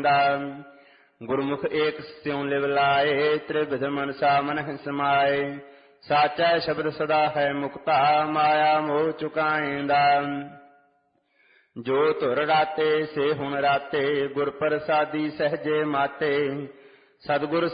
ਆਇਂਦਾ। ਗੁਰਮੁਖ ਏਕ ਸਿਉ ਲਿਵ ਲਾਏ, ਤ੍ਰਿਵਿਧ ਮਨਸਾ ਮਨਹਿ ਸਮਾਏ। ਸਾਚਾ ਸ਼ਬਦ ਸਦਾ ਹੈ ਮੁਕਤਾ, ਮਾਇਆ ਮੋਹ ਚੁਕਾਇਂਦਾ। ਜੋ ਧੁਰ ਰਾਤੇ ਸੇ ਹੁਣ ਰਾਤੇ, ਗੁਰ ਪ੍ਰਸਾਦੀ ਸਹਿਜੇ ਮਾਤੇ। ਸਤਿਗੁਰ